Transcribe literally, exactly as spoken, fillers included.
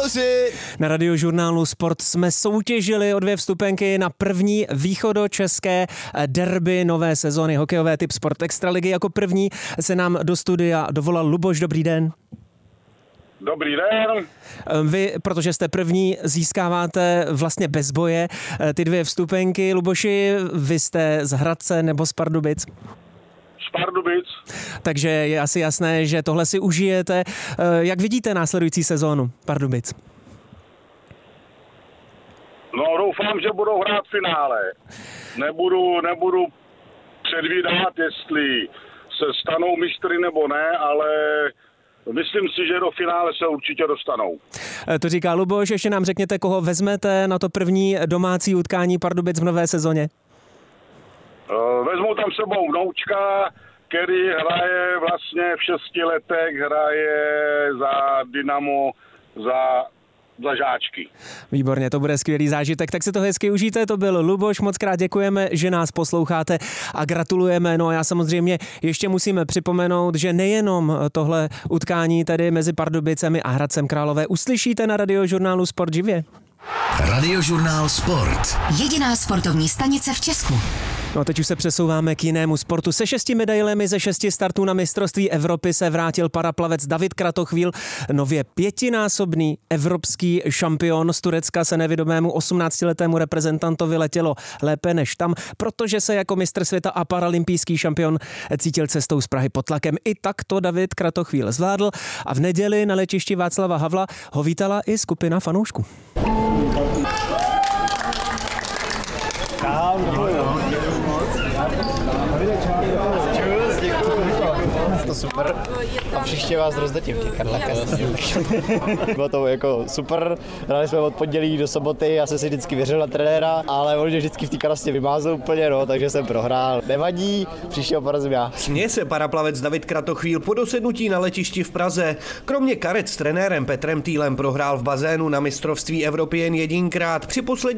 Luboši! Na Radiožurnálu Sport jsme soutěžili o dvě vstupenky na první východočeské derby nové sezóny hokejové typ Sport Extraligy. Jako první se nám do studia dovolal Luboš. Dobrý den. Dobrý den. Vy, protože jste první, získáváte vlastně bez boje ty dvě vstupenky. Luboši, vy jste z Hradce nebo z Pardubic? Z Pardubic. Takže je asi jasné, že tohle si užijete. Jak vidíte následující sezónu Pardubic? No, doufám, že budou hrát v finále. Nebudu, nebudu předvídat, jestli se stanou mistry nebo ne, ale myslím si, že do finále se určitě dostanou. To říká Luboš. Ještě nám řekněte, koho vezmete na to první domácí utkání Pardubic v nové sezóně. Vezmu tam sebou vnoučka, který hraje vlastně v šesti letech, hraje za Dynamo, za, za žáčky. Výborně, to bude skvělý zážitek, tak si to hezky užijte. To byl Luboš, moc krát děkujeme, že nás posloucháte a gratulujeme. No a já samozřejmě ještě musíme připomenout, že nejenom tohle utkání tedy mezi Pardubicemi a Hradcem Králové uslyšíte na Radiožurnálu Sport živě. Radiožurnál Sport. Jediná sportovní stanice v Česku. No a teď už se přesouváme k jinému sportu. Se šesti medailemi ze šesti startů na mistrovství Evropy se vrátil paraplavec David Kratochvíl. Nově pětinásobný evropský šampion z Turecka se nevidomému osmnáctiletému reprezentantovi letělo lépe než tam, protože se jako mistr světa a paralympijský šampion cítil cestou z Prahy pod tlakem. I tak to David Kratochvíl zvládl a v neděli na letišti Václava Havla ho vítala i skupina fanoušků. To super a příště vás rozdetím v těch Karlakách. Bylo to jako super, hráli jsme od pondělí do soboty, já jsem si vždycky věřil na trenéra, ale on mě vždycky v té karastě vymázl úplně, no, takže jsem prohrál. Nevadí, příštího porazím já. Směje se paraplavec David Kratochvíl po dosednutí na letišti v Praze. Kromě karet s trenérem Petrem Týlem prohrál v bazénu na mistrovství Evropy jen jedinkrát. Při poslední